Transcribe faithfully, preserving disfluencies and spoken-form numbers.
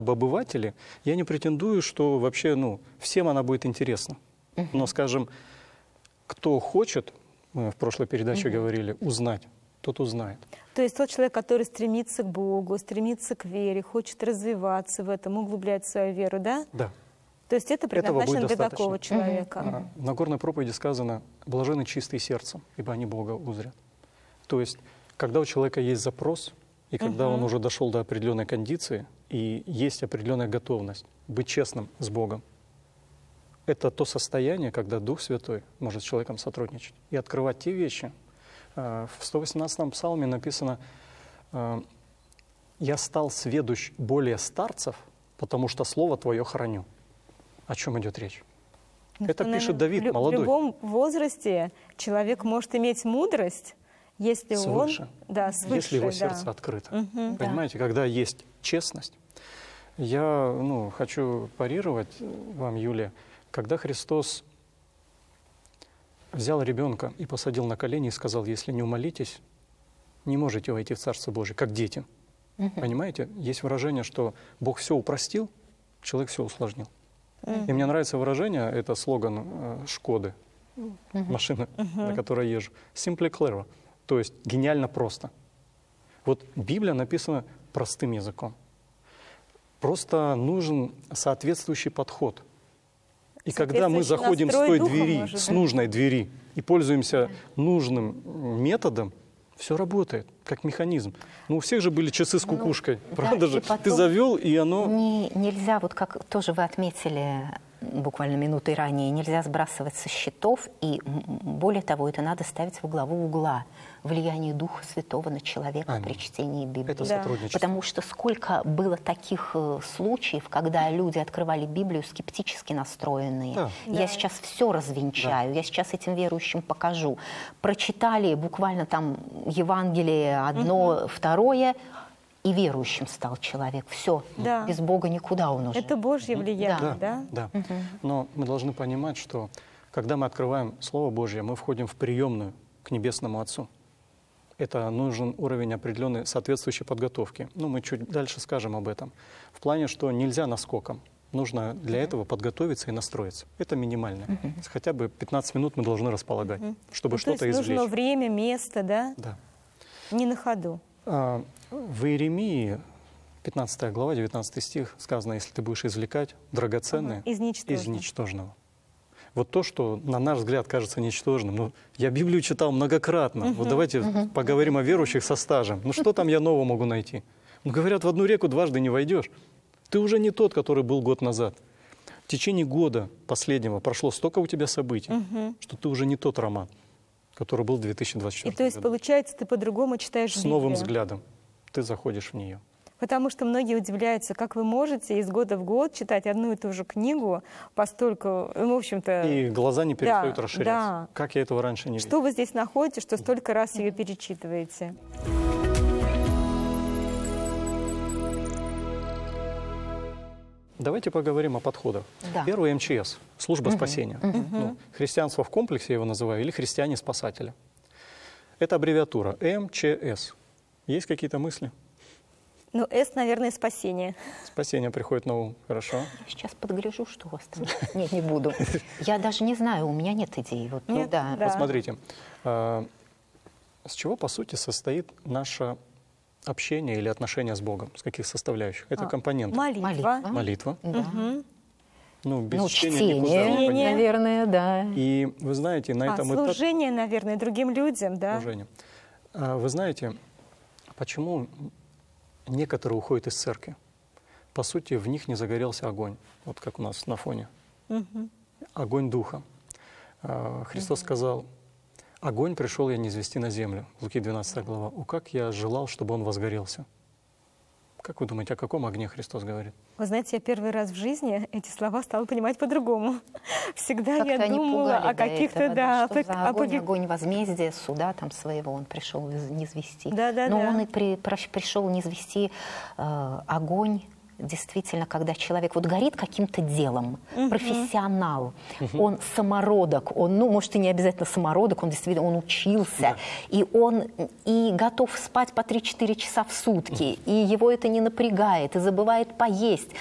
Обыватели, я не претендую, что вообще, ну, всем она будет интересна. Uh-huh. Но, скажем, кто хочет, мы в прошлой передаче uh-huh. говорили, узнать, тот узнает. То есть тот человек, который стремится к Богу, стремится к вере, хочет развиваться в этом, углублять свою веру, да? Да. То есть это предназначено для такого человека. Uh-huh. А, на Нагорной проповеди сказано: «Блаженны чистые сердцем, ибо они Бога узрят». То есть, когда у человека есть запрос, и когда uh-huh. он уже дошел до определенной кондиции, и есть определенная готовность быть честным с Богом, это то состояние, когда Дух Святой может с человеком сотрудничать и открывать те вещи. В сто восемнадцатом псалме написано: «Я стал сведущ более старцев, потому что Слово Твое храню». О чем идет речь? Ну, это что, пишет наверное, Давид, в, молодой. В любом возрасте человек может иметь мудрость, если свыше. он... Да, свыше, если его да. сердце открыто. Угу, Понимаете, да. Когда есть честность. Я ну, хочу парировать вам, Юлия, когда Христос взял ребенка и посадил на колени и сказал: если не умолитесь, не можете войти в Царство Божие, как дети. Угу. Понимаете, есть выражение, что Бог все упростил, человек все усложнил. Угу. И мне нравится выражение, это слоган э, Шкоды, угу. машины, угу. на которой я езжу. Simply clever, то есть гениально просто. Вот Библия написана простым языком. Просто нужен соответствующий подход. И когда мы заходим с той двери, может, с нужной двери, и пользуемся да. нужным методом, все работает, как механизм. Ну, у всех же были часы с кукушкой, ну, правда да, же? Ты завел, и оно... Не, нельзя, вот как тоже вы отметили буквально минутой ранее, нельзя сбрасывать со счетов, и более того, это надо ставить во главу угла. Влияние Духа Святого на человека Аминь. При чтении Библии. Это сотрудничество. Потому что сколько было таких э, случаев, когда люди открывали Библию скептически настроенные. Да. Я да. сейчас все развенчаю, да. я сейчас этим верующим покажу. Прочитали буквально там Евангелие одно, угу. второе, и верующим стал человек. Все, да. без Бога никуда он уже. Это Божье влияние, да? Да. да. Угу. Но мы должны понимать, что когда мы открываем Слово Божье, мы входим в приемную к Небесному Отцу. Это нужен уровень определенной соответствующей подготовки. Ну, мы чуть дальше скажем об этом. В плане, что нельзя наскоком. Нужно для uh-huh. этого подготовиться и настроиться. Это минимально. Uh-huh. Хотя бы пятнадцать минут мы должны располагать, uh-huh. чтобы ну, что-то извлечь. Нужно время, место, да? Да. Не на ходу. А, в Иеремии, пятнадцатая глава, девятнадцатый стих, сказано: если ты будешь извлекать драгоценное uh-huh. из ничтожного. из ничтожного. Вот то, что на наш взгляд кажется ничтожным. Ну, я Библию читал многократно. Uh-huh. Вот давайте uh-huh. поговорим о верующих со стажем. Ну что там я нового могу найти? Ну, говорят, в одну реку дважды не войдешь. Ты уже не тот, который был год назад. В течение года последнего прошло столько у тебя событий, uh-huh. что ты уже не тот Роман, который был в две тысячи двадцать четвёртом И то есть, году. Получается, ты по-другому читаешь С Библию. новым взглядом ты заходишь в нее. Потому что многие удивляются, как вы можете из года в год читать одну и ту же книгу постольку, ну, в общем-то... И глаза не перестают да, расширяться. Да. Как я этого раньше не видел. Что вы здесь находите, что столько раз ее перечитываете? Давайте поговорим о подходах. Да. Первый эм че эс, служба угу. спасения. Угу. Ну, христианство в комплексе я его называю, или христиане-спасатели. Это аббревиатура эм че эс. Есть какие-то мысли? Ну, С, наверное, спасение. Спасение приходит на ум. Хорошо. Я сейчас подгляжу, что у вас там. Нет, не буду. Я даже не знаю, у меня нет идей. Вот, нет, ну, да. да. Посмотрите, э, с чего, по сути, состоит наше общение или отношение с Богом? С каких составляющих? Это а, компоненты. Молитва. Молитва. Да. Угу. Ну, без ну, чтения, чтение, никуда, наверное, да. И вы знаете, на а, этом служение, этапе... наверное, другим людям, да? Служение. А, вы знаете, почему... Некоторые уходят из церкви. По сути, в них не загорелся огонь. Вот как у нас на фоне. Угу. Огонь Духа. Христос угу. сказал: огонь пришел я низвести на землю. Луки двенадцатая глава. О, как я желал, чтобы он возгорелся. Как вы думаете, о каком огне Христос говорит? Вы знаете, я первый раз в жизни эти слова стала понимать по-другому. Всегда Как-то я думала о каких-то, да... Что за огонь, огонь возмездия, суда там своего он пришел низвести. Да, да, Но да. он и при, пришел низвести э, огонь действительно, когда человек вот горит каким-то делом, угу. профессионал, угу. он самородок, он, ну, может, и не обязательно самородок, он действительно, он учился, да. и он и готов спать по три-четыре часа в сутки, угу. и его это не напрягает, и забывает поесть,